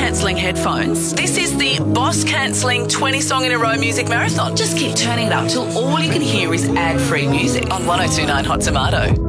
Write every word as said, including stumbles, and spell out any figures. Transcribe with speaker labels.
Speaker 1: cancelling headphones. This is the Boss Cancelling twenty song in a row music marathon. Just keep turning it up till all you can hear is ad-free music on one oh two nine Hot Tomato.